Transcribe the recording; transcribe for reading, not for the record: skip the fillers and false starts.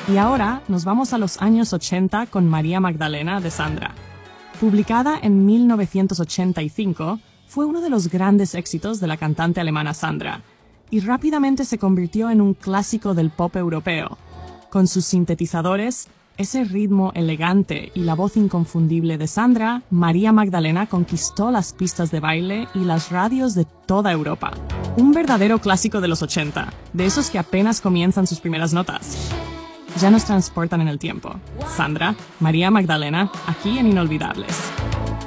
Y ahora nos vamos a los años 80 con María Magdalena de Sandra. Publicada en 1985, fue uno de los grandes éxitos de la cantante alemana Sandra, y rápidamente se convirtió en un clásico del pop europeo. Con sus sintetizadores, ese ritmo elegante y la voz inconfundible de Sandra, María Magdalena conquistó las pistas de baile y las radios de toda Europa. Un verdadero clásico de los 80, de esos que apenas comienzan sus primeras notas. Ya nos transportan en el tiempo. Sandra, María Magdalena, aquí en Inolvidables.